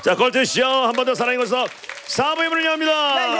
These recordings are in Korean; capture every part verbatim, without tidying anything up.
자, 걸트쇼 한 번 더 사랑의 걸서 사 부의 문을 엽니다.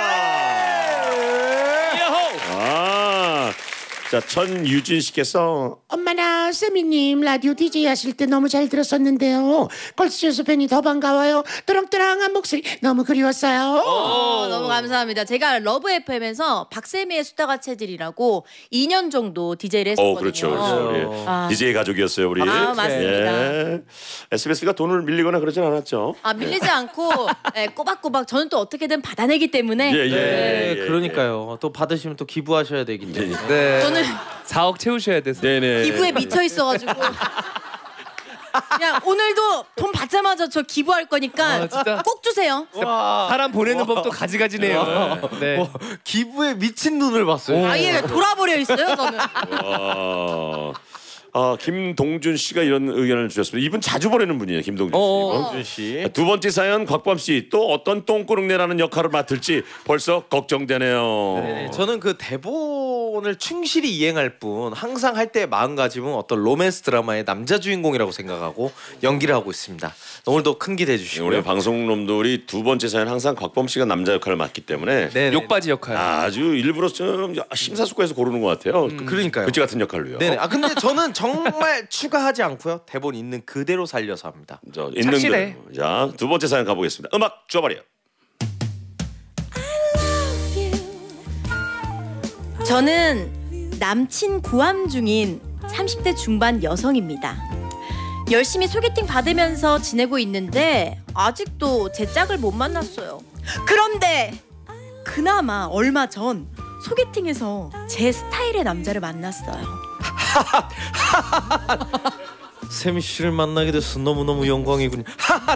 야호! 아, 자, 천유진 씨께서 엄마나 세미님 라디오 디제이 하실 때 너무 잘 들었었는데요. 걸스쇼에서 팬이 더 반가워요. 또랑또랑한 목소리 너무 그리웠어요. 오, 너무 감사합니다. 제가 러브 에프엠에서 박세미의 수다가 체질이라고 이 년 정도 디제이를 했었거든요. 어, 그렇죠, 그렇죠. 예. 아. 디제이 가족이었어요, 우리. 아, 맞습니다. 예. 에스비에스가 돈을 밀리거나 그러진 않았죠. 아, 밀리지 않고 예, 꼬박꼬박 저는 또 어떻게든 받아내기 때문에 예, 예, 네, 예, 예, 그러니까요. 또 받으시면 또 기부하셔야 되기 때문에. 예. 네. 저는 사억 채우셔야 돼서. 네네. 기부에 미쳐 있어가지고 그냥 오늘도 돈 받자마자 저 기부할 거니까 아, 진짜? 꼭 주세요. 사람 보내는 법도 가지가지네요. 네. 뭐, 기부에 미친 눈을 봤어요. 아예 돌아버려 있어요 저는. 와. 아, 김동준 씨가 이런 의견을 주셨습니다. 이분 자주 보내는 분이에요, 김동준 씨. 어. 동준 씨. 두 번째 사연 곽범 씨 또 어떤 똥꾸릉내라는 역할을 맡을지 벌써 걱정되네요. 네, 저는 그 대본을 충실히 이행할 뿐 항상 할 때 마음가짐은 어떤 로맨스 드라마의 남자 주인공이라고 생각하고 연기를 하고 있습니다. 오늘도 큰 기대해 주시고요. 우리 방송놈들이 두 번째 사연 항상 곽범 씨가 남자 역할을 맡기 때문에 네, 욕바지 역할. 아주 일부러 좀 심사숙고해서 고르는 것 같아요. 그, 그러니까요. 그치 같은 역할로요. 네네. 아 근데 저는 정말 추가하지 않고요. 대본 있는 그대로 살려서 합니다. 저, 있는 착실해. 그, 자, 두 번째 사연 가보겠습니다. 음악 줘버려. 저는 남친 구함 중인 삼십 대 중반 여성입니다. 열심히 소개팅 받으면서 지내고 있는데 아직도 제 짝을 못 만났어요. 그런데 그나마 얼마 전 소개팅에서 제 스타일의 남자를 만났어요. 세미 씨를 만나게 돼서 너무너무 영광이군요.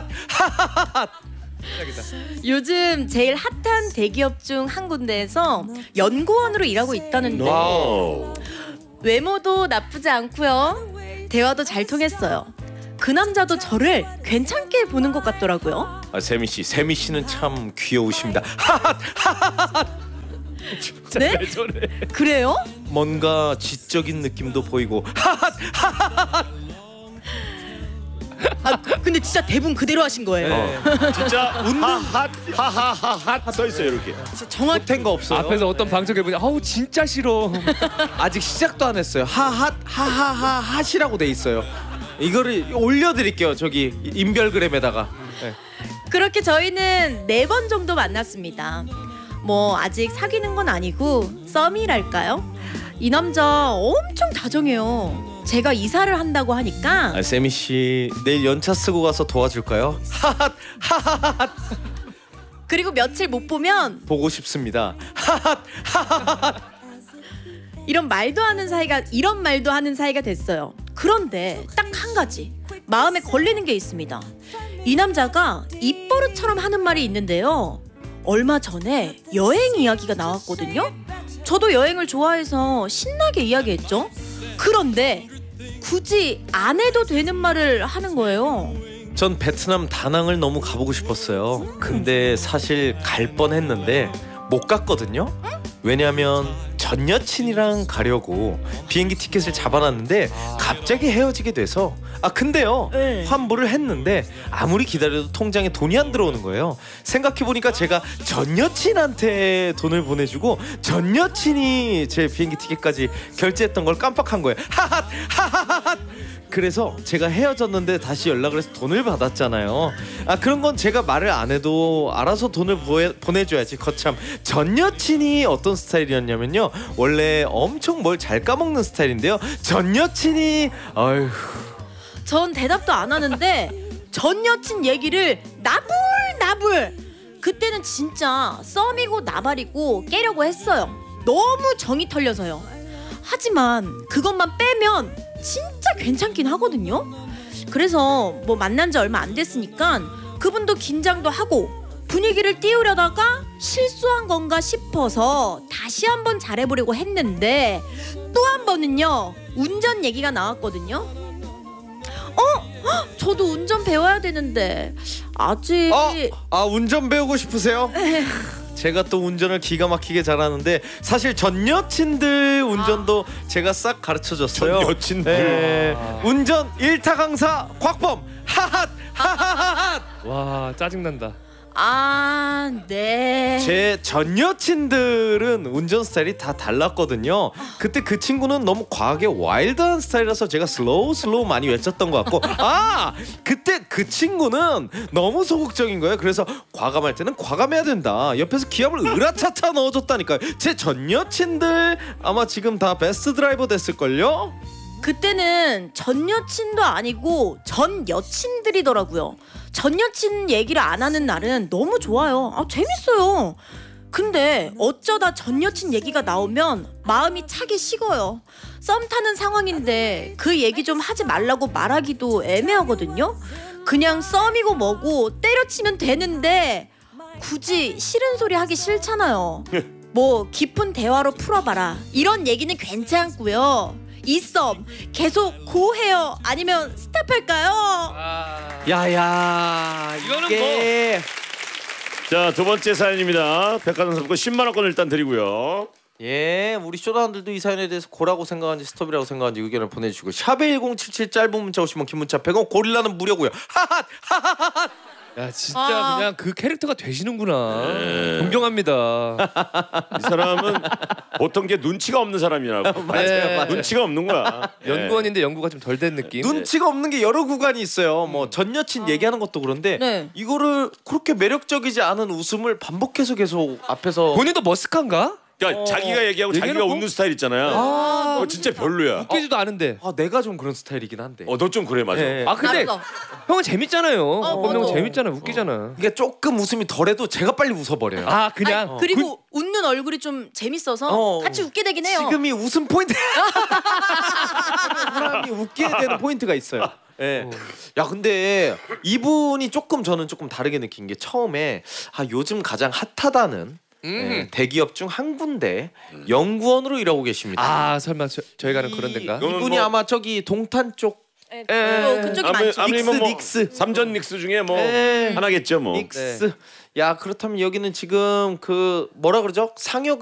요즘 제일 핫한 대기업 중 한 군데에서 연구원으로 일하고 있다는데 와우. 외모도 나쁘지 않고요. 대화도 잘 통했어요. 그 남자도 저를 괜찮게 보는 것 같더라고요. 아, 세미 씨, 세미 씨는 참 귀여우십니다. 네? 그래요? 뭔가 지적인 느낌도 보이고. 아, 근데 진짜 대본 그대로 하신 거예요. 네. 진짜 하핫 하하하핫 써 있어요 이렇게. 정확. 못한 거 없어요. 앞에서 어떤 방청객분이 아우 진짜 싫어. 아직 시작도 안 했어요. 하핫 하하하 핫이라고 돼 있어요. 이거를 올려드릴게요. 저기 인별그램에다가. 네. 그렇게 저희는 네 번 정도 만났습니다. 뭐 아직 사귀는 건 아니고 썸이랄까요? 이 남자 엄청 다정해요. 제가 이사를 한다고 하니까 아, 세미 씨 내일 연차 쓰고 가서 도와줄까요? 하핫 하하핫 그리고 며칠 못 보면 보고 싶습니다. 이런 말도 하는 사이가 이런 말도 하는 사이가 됐어요. 그런데 딱 한 가지 마음에 걸리는 게 있습니다. 이 남자가 입버릇처럼 하는 말이 있는데요. 얼마 전에 여행 이야기가 나왔거든요. 저도 여행을 좋아해서 신나게 이야기했죠. 그런데 굳이 안 해도 되는 말을 하는 거예요. 전 베트남 다낭을 너무 가보고 싶었어요. 근데 사실 갈 뻔했는데 못 갔거든요. 왜냐면 전 여친이랑 가려고 비행기 티켓을 잡아놨는데 갑자기 헤어지게 돼서 아 근데요 네. 환불을 했는데 아무리 기다려도 통장에 돈이 안 들어오는 거예요. 생각해보니까 제가 전 여친한테 돈을 보내주고 전 여친이 제 비행기 티켓까지 결제했던 걸 깜빡한 거예요. 하핫 하하핫. 그래서 제가 헤어졌는데 다시 연락을 해서 돈을 받았잖아요. 아 그런 건 제가 말을 안 해도 알아서 돈을 보에, 보내줘야지. 거참 전 여친이 어떤 스타일이었냐면요, 원래 엄청 뭘 잘 까먹는 스타일인데요, 전 여친이 아휴 전 대답도 안 하는데 전 여친 얘기를 나불나불. 그때는 진짜 썸이고 나발이고 깨려고 했어요. 너무 정이 털려서요. 하지만 그것만 빼면 진짜 괜찮긴 하거든요. 그래서 뭐 만난 지 얼마 안 됐으니까 그분도 긴장도 하고 분위기를 띄우려다가 실수한 건가 싶어서 다시 한번 잘해보려고 했는데 또 한 번은요 운전 얘기가 나왔거든요. 어? 헉, 저도 운전 배워야 되는데 아직 어? 아 운전 배우고 싶으세요? 제가 또 운전을 기가 막히게 잘하는데 사실 전 여친들 운전도 아. 제가 싹 가르쳐줬어요. 전 여친들. 네. 운전 일 타 강사 곽범 하핫 하하핫. 와 짜증난다. 아, 네. 제 전 여친들은 운전 스타일이 다 달랐거든요. 그때 그 친구는 너무 과하게 와일드한 스타일이라서 제가 슬로우 슬로우 많이 외쳤던 것 같고, 아 그때 그 친구는 너무 소극적인 거예요. 그래서 과감할 때는 과감해야 된다. 옆에서 기합을 으라차차 넣어줬다니까요. 제 전 여친들 아마 지금 다 베스트 드라이버 됐을걸요. 그때는 전 여친도 아니고 전 여친들이더라고요. 전 여친 얘기를 안 하는 날은 너무 좋아요. 아, 재밌어요. 근데 어쩌다 전 여친 얘기가 나오면 마음이 차기 식어요. 썸 타는 상황인데 그 얘기 좀 하지 말라고 말하기도 애매하거든요. 그냥 썸이고 뭐고 때려치면 되는데 굳이 싫은 소리 하기 싫잖아요. 뭐 깊은 대화로 풀어봐라 이런 얘기는 괜찮고요. 이 썸 계속 고해요 아니면 스탑할까요? 아, 야야 이거는 이게 자, 두 번째 사연입니다. 백화점 상품권 십만 원권 일단 드리고요. 예, 우리 쇼다원들도 이 사연에 대해서 고라고 생각하는지 스톱이라고 생각하는지 의견을 보내주시고 샵에 일공칠칠 짧은 문자 오시면 긴 문자 백 원 고릴라는 무료고요. 하핫 하하하핫. 야 진짜 아. 그냥 그 캐릭터가 되시는구나. 네. 존경합니다. 이 사람은 보통 게 눈치가 없는 사람이라고. 맞아요, 맞아요. 눈치가 없는 거야. 연구원인데 연구가 좀 덜 된 느낌. 눈치가 없는 게 여러 구간이 있어요. 뭐 전 여친 얘기하는 것도 그런데 네. 이거를 그렇게 매력적이지 않은 웃음을 반복해서 계속 앞에서 본인도 머쓱한가? 그러니까 어, 자기가 얘기하고 자기가 얘기해놓고? 웃는 스타일 있잖아요. 아, 그거 진짜 별로야. 웃기지도 않은데. 아 내가 좀 그런 스타일이긴 한데. 어, 너 좀 그래 맞아. 예. 아 근데 나도. 형은 재밌잖아요. 어, 본명은 맞아. 재밌잖아. 웃기잖아. 이게 조금 웃음이 덜해도 제가 빨리 웃어버려요. 아 그냥. 아니, 그리고 웃는 얼굴이 좀 재밌어서 어. 같이 웃게 되긴 해요. 지금이 웃음 포인트. 사람이 웃게 되는 포인트가 있어요. 예. 야 근데 이분이 조금 저는 조금 다르게 느낀 게 처음에 아 요즘 가장 핫하다는 음. 예, 대기업 중 한 군데 연구원으로 일하고 계십니다. 아 설마 저, 저희 가는 그런 데인가? 이거는 이분이 뭐- 아마 저기 동탄 쪽 네, 에. 어, 그쪽이 아무- 많죠. 아무리면 뭐 닉스. 삼전 닉스 중에 뭐 에. 하나겠죠 뭐. 닉스. 야 그렇다면 여기는 지금 그 뭐라 그러죠? 상여